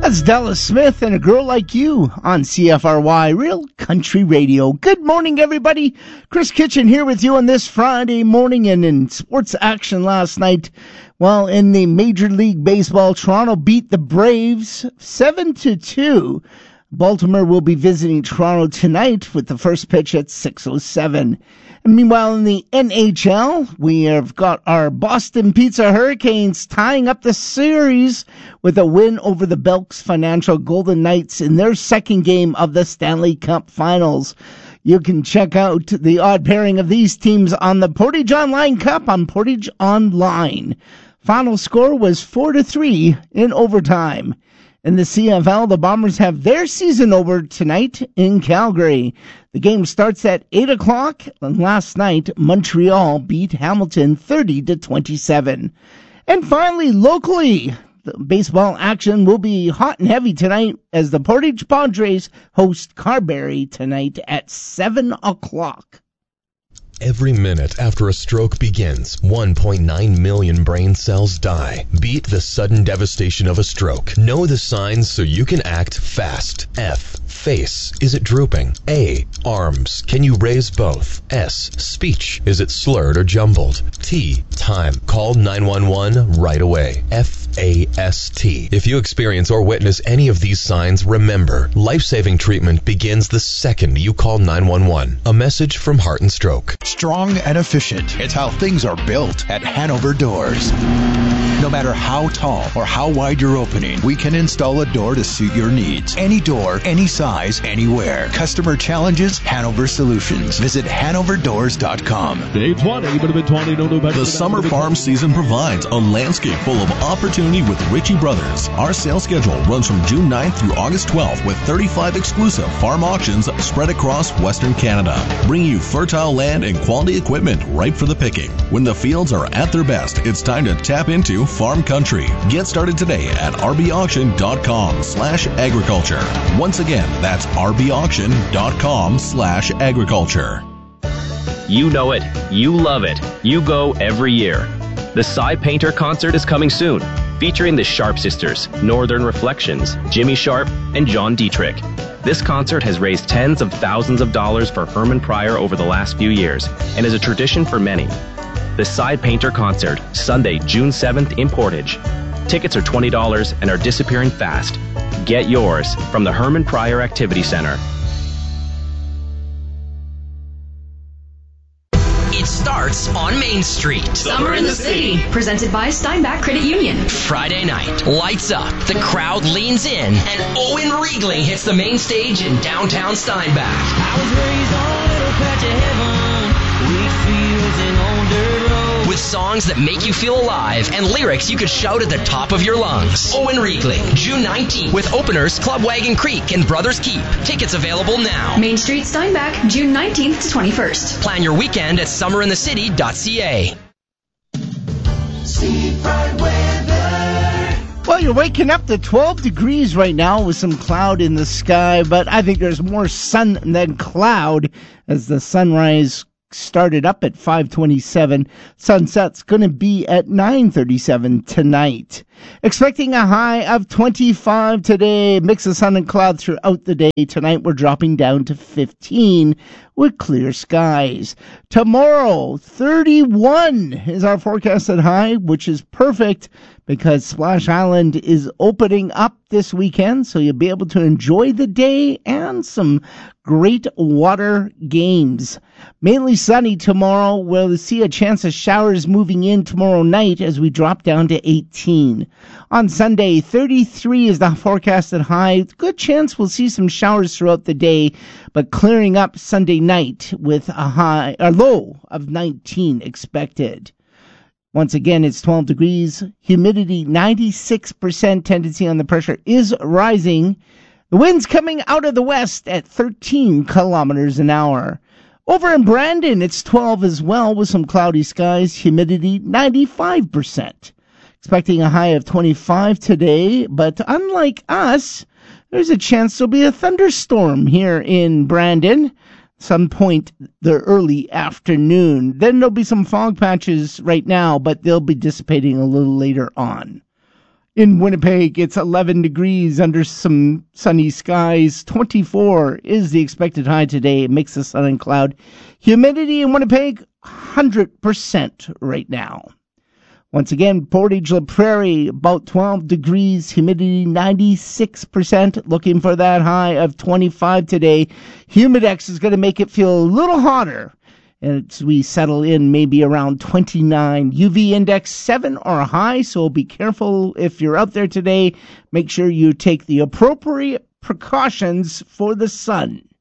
That's Dallas Smith and A Girl Like You on CFRY Real Country Radio. Good morning, everybody. Chris Kitchen here with you on this Friday morning. And in sports action last night, well, in the Major League Baseball, Toronto beat the Braves 7-2. Baltimore will be visiting Toronto tonight with the first pitch at 6:07. And meanwhile, in the NHL, we have got our Boston Pizza Hurricanes tying up the series with a win over the Belks Financial Golden Knights in their second game of the Stanley Cup Finals. You can check out the odd pairing of these teams on the Portage Online Cup on Portage Online. Final score was 4-3 in overtime. In the CFL, the Bombers have their season over tonight in Calgary. The game starts at 8 o'clock, and last night, Montreal beat Hamilton 30-27. And finally, locally, the baseball action will be hot and heavy tonight as the Portage Padres host Carberry tonight at 7 o'clock. Every minute after a stroke begins, 1.9 million brain cells die. Beat the sudden devastation of a stroke. Know the signs so you can act fast. F. Face. Is it drooping? A. Arms. Can you raise both? S. Speech. Is it slurred or jumbled? T. Time. Call 911 right away. FAST. If you experience or witness any of these signs, remember, life-saving treatment begins the second you call 911. A message from Heart and Stroke. Strong and efficient. It's how things are built at Hanover Doors. No matter how tall or how wide your opening, we can install a door to suit your needs. Any door, any size, anywhere. Customer challenges, Hanover Solutions. Visit hanoverdoors.com. Day 20, but a bit 20, no better. The summer farm season provides a landscape full of opportunity with Ritchie Brothers. Our sales schedule runs from June 9th through August 12th with 35 exclusive farm auctions spread across Western Canada, bringing you fertile land and quality equipment ripe for the picking. When the fields are at their best, it's time to tap into farm country. Get started today at rbauction.com/agriculture. Once again, that's rbauction.com/agriculture. You know it. You love it. You go every year. The Cy Painter concert is coming soon, featuring the Sharp Sisters, Northern Reflections, Jimmy Sharp, and John Dietrich. This concert has raised tens of thousands of dollars for Herman Pryor over the last few years and is a tradition for many. The Cy Painter concert, Sunday, June 7th in Portage. Tickets are $20 and are disappearing fast. Get yours from the Herman Pryor Activity Center. It starts on Main Street. Summer in the City, presented by Steinbach Credit Union. Friday night, lights up, the crowd leans in, and Owen Riegling hits the main stage in downtown Steinbach. I was raised on a little patch of heaven, wheat fields and on dirt roads. With songs that make you feel alive and lyrics you could shout at the top of your lungs. Owen Riegling, June 19th, with openers Club Wagon Creek and Brothers Keep. Tickets available now. Main Street, Steinbach, June 19th to 21st. Plan your weekend at summerinthecity.ca. Well, you're waking up to 12 degrees right now with some cloud in the sky, but I think there's more sun than cloud as the sunrise started up at 5:27. Sunset's going to be at 9:37 tonight. Expecting a high of 25 today. Mix of sun and cloud throughout the day. Tonight we're dropping down to 15 with clear skies. Tomorrow, 31 is our forecasted high, which is perfect because Splash Island is opening up this weekend, so you'll be able to enjoy the day and some great water games. Mainly sunny tomorrow. We'll see a chance of showers moving in tomorrow night as we drop down to 18. On Sunday, 33 is the forecasted high. Good chance we'll see some showers throughout the day, but clearing up Sunday night with a low of 19 expected. Once again, it's 12 degrees. Humidity 96%. Tendency on the pressure is rising. The wind's coming out of the west at 13 kilometers an hour. Over in Brandon, it's 12 as well with some cloudy skies. Humidity 95%. Expecting a high of 25 today, but unlike us, there's a chance there'll be a thunderstorm here in Brandon some point the early afternoon. Then there'll be some fog patches right now, but they'll be dissipating a little later on. In Winnipeg, it's 11 degrees under some sunny skies. 24 is the expected high today. A mix of sun and cloud. Humidity in Winnipeg, 100% right now. Once again, Portage La Prairie, about 12 degrees, humidity 96%, looking for that high of 25 today. Humidex is going to make it feel a little hotter as we settle in maybe around 29. UV index 7 or high, so be careful if you're out there today. Make sure you take the appropriate precautions for the sun.